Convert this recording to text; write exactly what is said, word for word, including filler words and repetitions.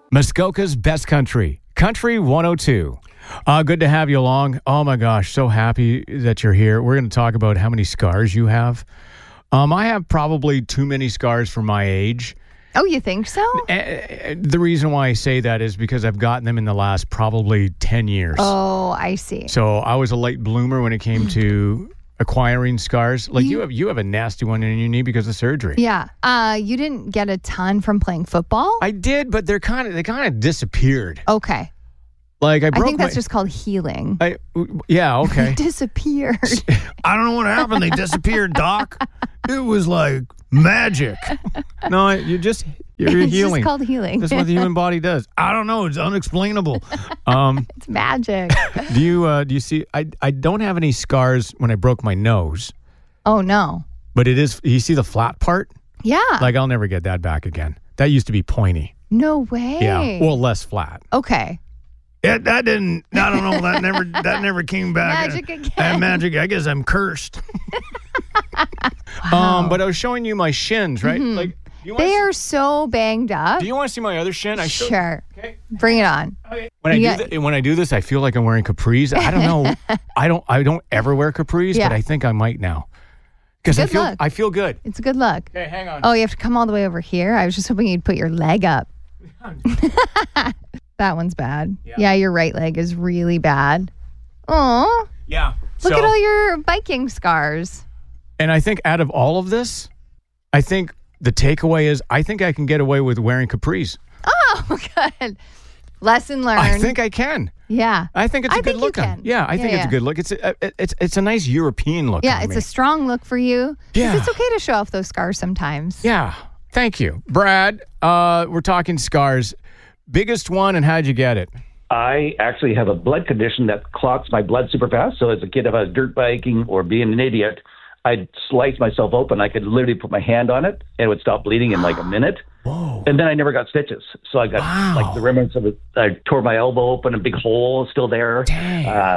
Muskoka's Best Country, Country one oh two. Uh, good to have you along. Oh, my gosh, so happy that you're here. We're going to talk about how many scars you have. Um, I have probably too many scars for my age. Oh, you think so? Uh, the reason why I say that is because I've gotten them in the last probably ten years. Oh, I see. So I was a late bloomer when it came to acquiring scars. Like you, you have you have a nasty one in your knee because of surgery. Yeah. Uh, you didn't get a ton from playing football? I did, but they're kind of they kind of disappeared. Okay. Like I broke I think that's my, just called healing. I, yeah, okay. Disappeared. I don't know what happened. They disappeared, Doc. It was like magic. No, you just you're It's healing. just called healing. That's what the human body does. I don't know. It's unexplainable. Um, It's magic. do you uh, do you see? I I don't have any scars when I broke my nose, Oh, no. but it is. You see the flat part? Yeah. Like I'll never get that back again. That used to be pointy. No way. Yeah, well, less flat. Okay. It, that didn't. I don't know. That never. That never came back. Magic again. That magic. I guess I'm cursed. Um, but I was showing you my shins, right? Like do you wanna They see- are so banged up. Do you want to see my other shin? I showed- Sure. Okay. Bring it on. When I You do got- th- when I do this, I feel like I'm wearing capris. I don't know. I don't. I don't ever wear capris, Yeah. but I think I might now because I Good feel. luck. I feel good. It's a good look. Okay, hang on. Oh, you have to come all the way over here? I was just hoping you'd put your leg up. That one's bad. Yeah. Yeah. Your right leg is really bad. Oh, Yeah. look So- at all your biking scars. And I think out of all of this, I think the takeaway is I think I can get away with wearing capris. Oh, good. Lesson learned. I think I can. Yeah. I think it's a I good think you look on. can. Yeah, I Yeah, think it's yeah. a good look. It's a, it's it's a nice European look. Yeah, on it's me. a strong look for you. 'Cause Yeah. It's okay to show off those scars sometimes. Yeah. Thank you, Brad. Uh, we're talking scars. Biggest one, and how'd you get it? I actually have a blood condition that clots my blood super fast. So as a kid, if I was dirt biking or being an idiot, I'd slice myself open. I could literally put my hand on it and it would stop bleeding in like a minute. Whoa. And then I never got stitches. So I got Wow. like the remnants of it. I tore my elbow open, a big hole is still there. Dang. Uh,